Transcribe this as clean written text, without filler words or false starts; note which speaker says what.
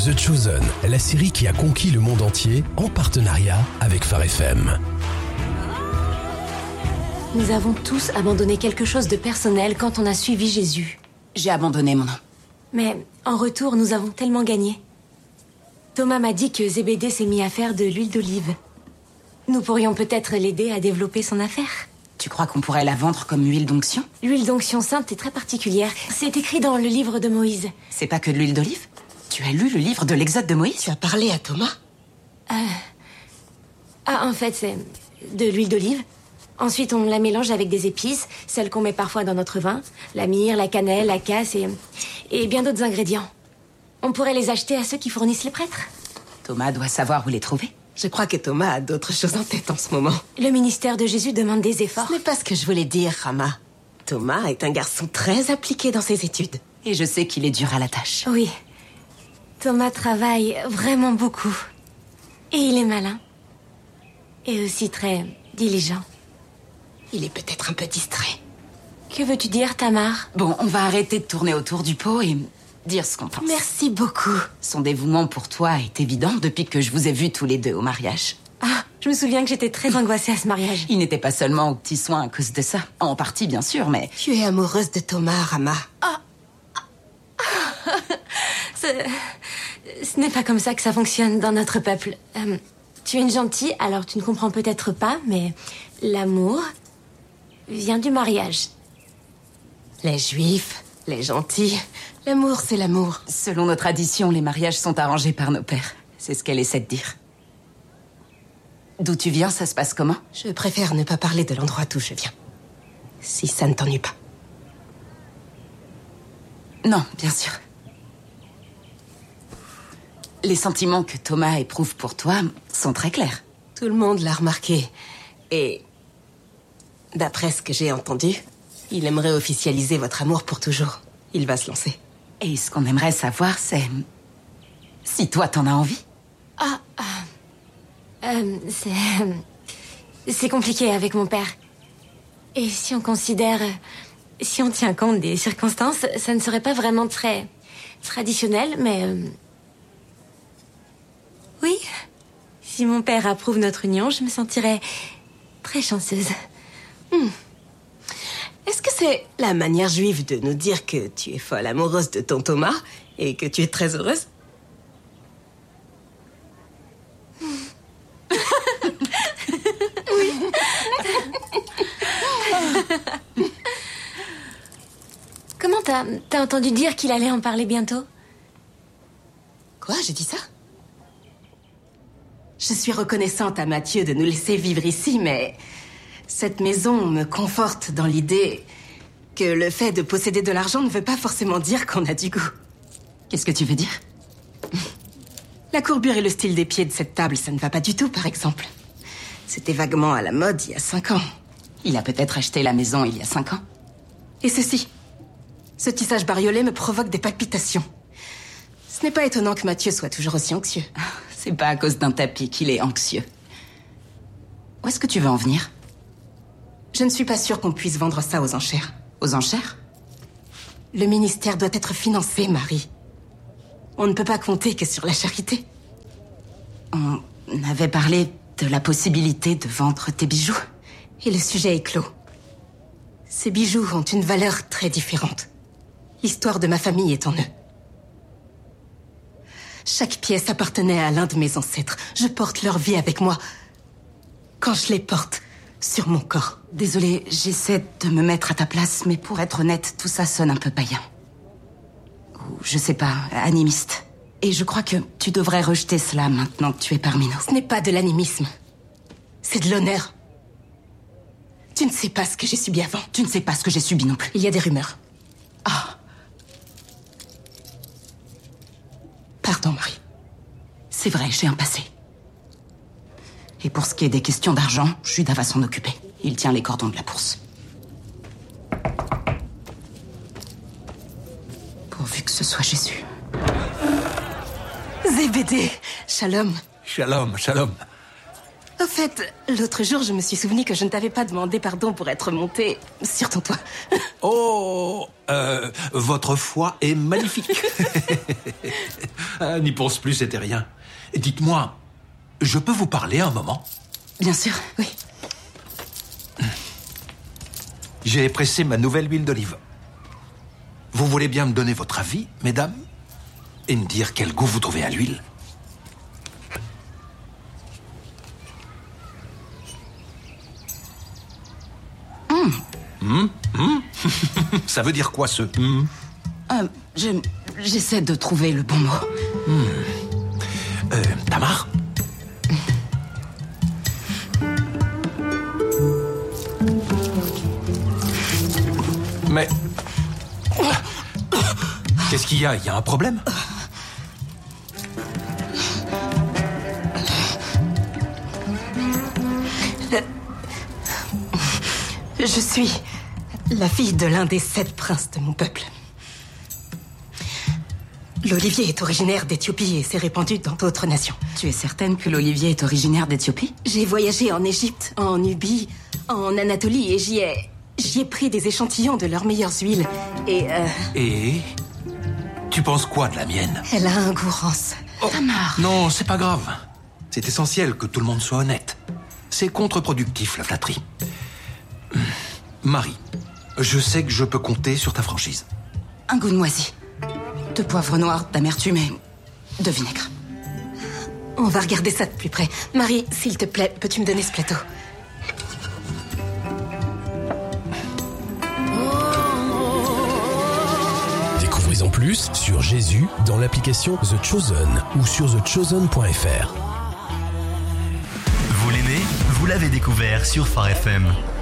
Speaker 1: The Chosen, la série qui a conquis le monde entier en partenariat avec Phare FM.
Speaker 2: Nous avons tous abandonné quelque chose de personnel quand on a suivi Jésus.
Speaker 3: J'ai abandonné mon nom.
Speaker 2: Mais en retour, nous avons tellement gagné. Thomas m'a dit que Zébédée s'est mis à faire de l'huile d'olive. Nous pourrions peut-être l'aider à développer son affaire.
Speaker 3: Tu crois qu'on pourrait la vendre comme huile d'onction?
Speaker 2: L'huile d'onction sainte est très particulière. C'est écrit dans le livre de Moïse.
Speaker 3: C'est pas que de l'huile d'olive? Tu as lu le livre de l'Exode de Moïse?
Speaker 4: Tu as parlé à Thomas?
Speaker 2: En fait, c'est de l'huile d'olive. Ensuite, on la mélange avec des épices, celles qu'on met parfois dans notre vin, la myrrhe, la cannelle, la casse et bien d'autres ingrédients. On pourrait les acheter à ceux qui fournissent les prêtres.
Speaker 3: Thomas doit savoir où les trouver.
Speaker 4: Je crois que Thomas a d'autres choses en tête en ce moment.
Speaker 2: Le ministère de Jésus demande des efforts.
Speaker 4: Ce n'est pas ce que je voulais dire, Rama. Thomas est un garçon très appliqué dans ses études.
Speaker 3: Et je sais qu'il est dur à la tâche.
Speaker 2: Oui. Thomas travaille vraiment beaucoup. Et il est malin. Et aussi très diligent.
Speaker 4: Il est peut-être un peu distrait.
Speaker 2: Que veux-tu dire, Tamar?
Speaker 3: Bon, on va arrêter de tourner autour du pot et dire ce qu'on pense.
Speaker 2: Merci beaucoup.
Speaker 3: Son dévouement pour toi est évident depuis que je vous ai vus tous les deux au mariage.
Speaker 2: Ah, je me souviens que j'étais très angoissée à ce mariage.
Speaker 3: Il n'était pas seulement aux petits soins à cause de ça. En partie, bien sûr, mais...
Speaker 4: Tu es amoureuse de Thomas, Rama.
Speaker 2: Ce n'est pas comme ça que ça fonctionne dans notre peuple. Tu es une gentille, alors tu ne comprends peut-être pas, mais l'amour vient du mariage.
Speaker 4: Les juifs, les gentils, l'amour c'est l'amour.
Speaker 3: Selon nos traditions, les mariages sont arrangés par nos pères. C'est ce qu'elle essaie de dire. D'où tu viens, ça se passe comment?
Speaker 4: Je préfère ne pas parler de l'endroit d'où je viens. Si ça ne t'ennuie pas.
Speaker 3: Non, bien sûr. Les sentiments que Thomas éprouve pour toi sont très clairs.
Speaker 4: Tout le monde l'a remarqué. Et d'après ce que j'ai entendu, il aimerait officialiser votre amour pour toujours. Il va se lancer.
Speaker 3: Et ce qu'on aimerait savoir, c'est... si toi, t'en as envie.
Speaker 2: C'est compliqué avec mon père. Et si on considère... si on tient compte des circonstances, ça ne serait pas vraiment très traditionnel, mais... Oui. Si mon père approuve notre union, je me sentirais très chanceuse.
Speaker 4: Est-ce que c'est la manière juive de nous dire que tu es folle amoureuse de ton Thomas et que tu es très heureuse?
Speaker 2: Comment t'as entendu dire qu'il allait en parler bientôt?
Speaker 4: Quoi, j'ai dit ça? Je suis reconnaissante à Mathieu de nous laisser vivre ici, mais cette maison me conforte dans l'idée que le fait de posséder de l'argent ne veut pas forcément dire qu'on a du goût.
Speaker 3: Qu'est-ce que tu veux dire?
Speaker 4: La courbure et le style des pieds de cette table, ça ne va pas du tout, par exemple. C'était vaguement à la mode il y a 5 ans.
Speaker 3: Il a peut-être acheté la maison il y a 5 ans.
Speaker 4: Et ceci. Ce tissage bariolé me provoque des palpitations. Ce n'est pas étonnant que Mathieu soit toujours aussi anxieux.
Speaker 3: C'est pas à cause d'un tapis qu'il est anxieux. Où est-ce que tu veux en venir?
Speaker 4: Je ne suis pas sûre qu'on puisse vendre ça aux enchères.
Speaker 3: Aux enchères?
Speaker 4: Le ministère doit être financé, Marie. On ne peut pas compter que sur la charité.
Speaker 3: On avait parlé de la possibilité de vendre tes bijoux.
Speaker 4: Et le sujet est clos. Ces bijoux ont une valeur très différente. L'histoire de ma famille est en eux. Chaque pièce appartenait à l'un de mes ancêtres. Je porte leur vie avec moi quand je les porte sur mon corps.
Speaker 3: Désolée, j'essaie de me mettre à ta place, mais pour être honnête, tout ça sonne un peu païen. Ou, je sais pas, animiste. Et je crois que tu devrais rejeter cela maintenant que tu es parmi nous.
Speaker 4: Ce n'est pas de l'animisme. C'est de l'honneur. Tu ne sais pas ce que j'ai subi avant.
Speaker 3: Tu ne sais pas ce que j'ai subi non plus.
Speaker 4: Il y a des rumeurs. Pardon, Marie.
Speaker 3: C'est vrai, j'ai un passé. Et pour ce qui est des questions d'argent, Judas va s'en occuper. Il tient les cordons de la bourse. Pourvu que ce soit Jésus.
Speaker 4: Zébédée, shalom.
Speaker 1: Shalom, shalom.
Speaker 4: Au fait, l'autre jour, je me suis souvenu que je ne t'avais pas demandé pardon pour être montée sur ton toit.
Speaker 1: Oh, votre foi est magnifique.
Speaker 5: N'y pense plus, c'était rien. Dites-moi, je peux vous parler un moment?
Speaker 3: Bien sûr, oui.
Speaker 5: J'ai pressé ma nouvelle huile d'olive. Vous voulez bien me donner votre avis, mesdames? Et me dire quel goût vous trouvez à l'huile? Ça veut dire quoi, ce
Speaker 3: J'essaie de trouver le bon mot.
Speaker 5: Tamar? Mais... Qu'est-ce qu'il y a? Il y a un problème?
Speaker 4: Je suis la fille de l'un des 7 princes de mon peuple. L'olivier est originaire d'Éthiopie et s'est répandu dans d'autres nations.
Speaker 3: Tu es certaine que l'olivier est originaire d'Éthiopie?
Speaker 4: J'ai voyagé en Égypte, en Nubie, en Anatolie et j'y ai pris des échantillons de leurs meilleures huiles.
Speaker 5: Et tu penses quoi de la mienne?
Speaker 4: Elle a un goût rance.
Speaker 5: Oh, non, c'est pas grave. C'est essentiel que tout le monde soit honnête. C'est contre-productif, la flatterie. Marie, je sais que je peux compter sur ta franchise.
Speaker 3: Un goût de moisi. De poivre noir, d'amertume et de vinaigre.
Speaker 4: On va regarder ça de plus près. Marie, s'il te plaît, peux-tu me donner ce plateau?
Speaker 1: Découvrez-en plus sur Jésus dans l'application The Chosen ou sur thechosen.fr.
Speaker 6: Vous l'aimez? Vous l'avez découvert sur Phare FM.